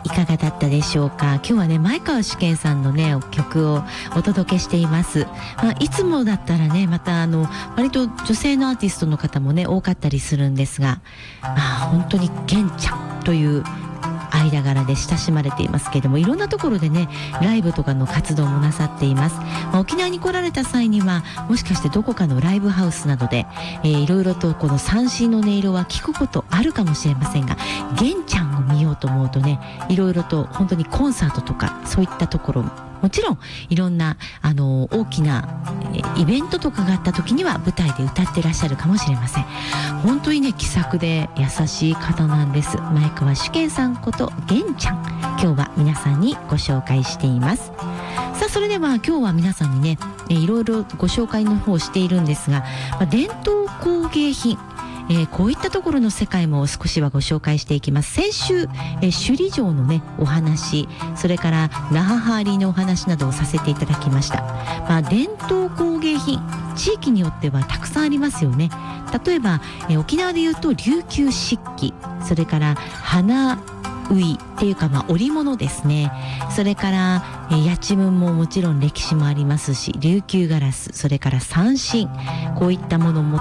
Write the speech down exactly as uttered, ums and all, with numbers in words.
いかがだったでしょうか。今日はね前川主健さんのね曲をお届けしています。まあ、いつもだったらねまたあの割と女性のアーティストの方もね多かったりするんですが、まあ、本当に玄ちゃんという間柄で親しまれていますけれども、いろんなところでねライブとかの活動もなさっています。まあ、沖縄に来られた際にはもしかしてどこかのライブハウスなどで、えー、いろいろとこの三線の音色は聞くことあるかもしれませんが、玄ちゃんを見ようと思うとねいろいろと本当にコンサートとかそういったところもちろんいろんなあの大きな、えー、イベントとかがあった時には舞台で歌ってらっしゃるかもしれません。本当にね気さくで優しい方なんです。前川主健さんこと玄ちゃん、今日は皆さんにご紹介しています。さあそれでは今日は皆さんにね、えー、いろいろご紹介の方をしているんですが、まあ、伝統工芸品、えー、こういったところの世界も少しはご紹介していきます。先週、えー、首里城のねお話、それから那覇ハーリーのお話などをさせていただきました。まあ、伝統工芸品地域によってはたくさんありますよね。例えば、えー、沖縄でいうと琉球漆器、それから花ういっていうか、まあ、織物ですね。それから、えー、八千文ももちろん歴史もありますし、琉球ガラス、それから三線、こういったものも